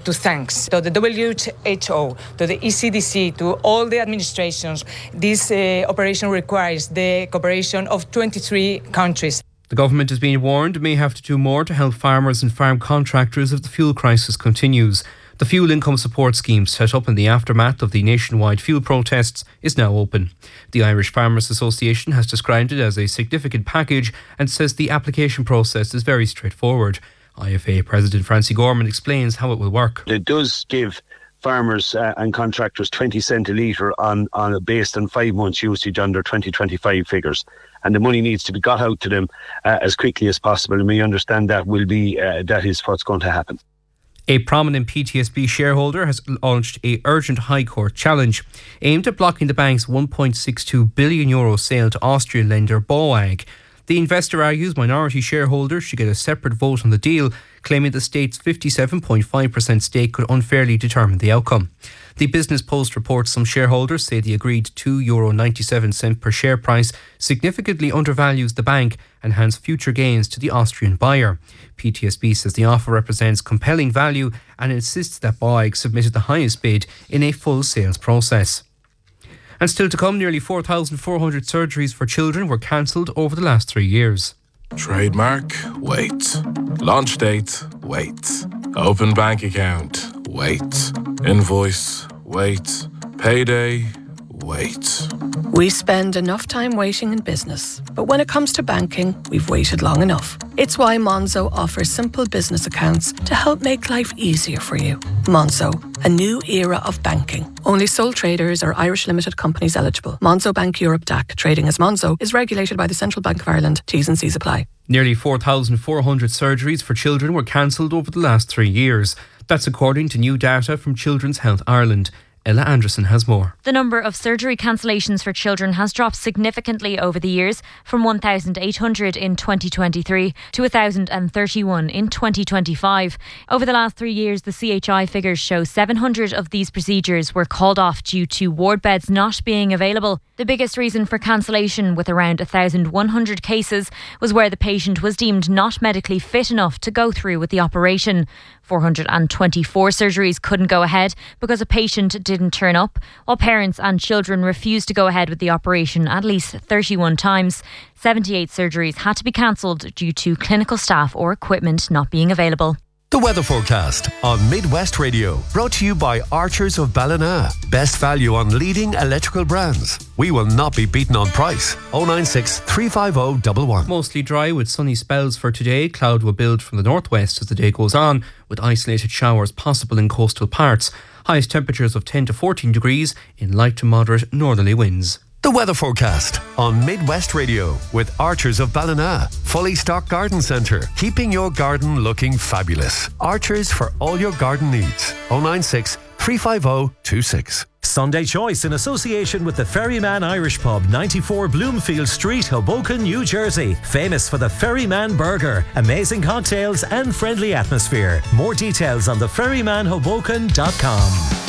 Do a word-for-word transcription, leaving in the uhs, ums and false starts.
to thanks to the W H O, to the E C D C, to all the administrations. This uh, operation requires the cooperation of twenty-three countries. The government is being warned it may have to do more to help farmers and farm contractors if the fuel crisis continues. The fuel income support scheme set up in the aftermath of the nationwide fuel protests is now open. The Irish Farmers Association has described it as a significant package and says the application process is very straightforward. I F A President Francie Gorman explains how it will work. It does give farmers uh, and contractors twenty cent a litre on, on based on five months usage under twenty twenty-five figures. And the money needs to be got out to them uh, as quickly as possible. And we understand that will be uh, that is what's going to happen. A prominent P T S B shareholder has launched a urgent High Court challenge aimed at blocking the bank's one point six two billion euro sale to Austrian lender BOAG. The investor argues minority shareholders should get a separate vote on the deal, claiming the state's fifty-seven point five percent stake could unfairly determine the outcome. The Business Post reports some shareholders say the agreed two euro ninety-seven per share price significantly undervalues the bank and hands future gains to the Austrian buyer. P T S B says the offer represents compelling value and insists that BOAG submitted the highest bid in a full sales process. And still to come, nearly four thousand four hundred surgeries for children were cancelled over the last three years. Trademark, wait. Launch date, wait. Open bank account, wait. Invoice, wait. Payday, wait. We spend enough time waiting in business, but when it comes to banking, we've waited long enough. It's why Monzo offers simple business accounts to help make life easier for you. Monzo, a new era of banking. Only sole traders or Irish limited companies eligible. Monzo Bank Europe D A C, trading as Monzo, is regulated by the Central Bank of Ireland. T's and C's apply. Nearly four thousand four hundred surgeries for children were cancelled over the last three years. That's according to new data from Children's Health Ireland. Ella Anderson has more. The number of surgery cancellations for children has dropped significantly over the years, from one thousand eight hundred in twenty twenty-three to one thousand thirty-one in twenty twenty-five. Over the last three years, the C H I figures show seven hundred of these procedures were called off due to ward beds not being available. The biggest reason for cancellation, with around one thousand one hundred cases, was where the patient was deemed not medically fit enough to go through with the operation. four hundred twenty-four surgeries couldn't go ahead because a patient didn't turn up, while parents and children refused to go ahead with the operation at least thirty-one times. seventy-eight surgeries had to be cancelled due to clinical staff or equipment not being available. The weather forecast on Midwest Radio, brought to you by Archers of Ballina. Best value on leading electrical brands. We will not be beaten on price. oh nine six, three five oh, one one. Mostly dry with sunny spells for today. Cloud will build from the northwest as the day goes on, with isolated showers possible in coastal parts. Highest temperatures of ten to fourteen degrees in light to moderate northerly winds. The weather forecast on Midwest Radio with Archers of Ballina. Fully stocked garden centre, keeping your garden looking fabulous. Archers for all your garden needs. oh nine six, three five oh, two six. Sunday Choice in association with the Ferryman Irish Pub, ninety-four Bloomfield Street, Hoboken, New Jersey. Famous for the Ferryman Burger, amazing cocktails and friendly atmosphere. More details on the ferryman hoboken dot com.